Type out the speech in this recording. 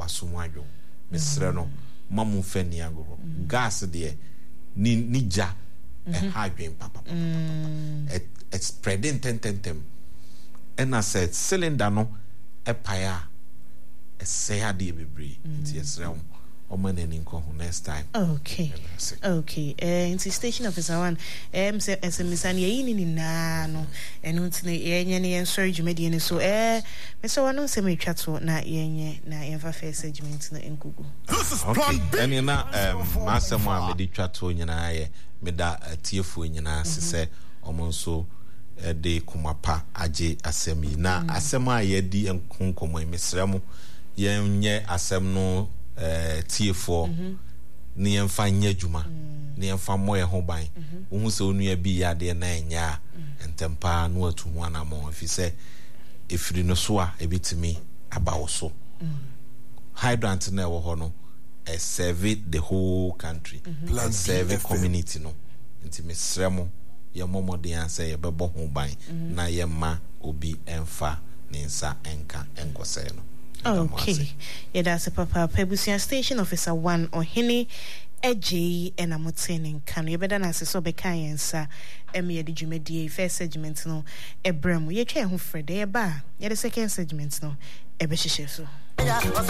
wasomwadwo mesrɛ no mamu fani agoro gas de ni ja hadwen papa it's spreading tentem and I said cylinder no epaya say ade bebre nti yesrɛ next time. Okay. Into station officer one. Say Miss Annie ni na no. Enu ntine yenye sorry jumedi ni so. Me so wanu se me twato na yenye na yemfa first segment na enkugu. Okay. Eni na masem a me di twato nyina ye me da tiefo nyina sese omonso de kumapa age asem yi na asem a ye di enkonkomo mesrem yenye asem no TF4 ni yemfa nya djuma ni yemfa moye ho ban wo se onua bi ya de na nya entempa no atu ho anamo afi se efiri no so a ebitimi aba wo so hydrant na wo ho no serve the whole country serve community no nti mesremo ye momode anse ye bebo ho ban na ye ma obi emfa ni nsa enka enkose no. Okay. Yeah, that's a papa Pebusia station officer 1 or Henny Eji and Amotene can you better than so be kind sir Emia di Jumedi first segment no Ebrem ye chair who Fred bar. Yeah, the second segment no Ebeshishi so.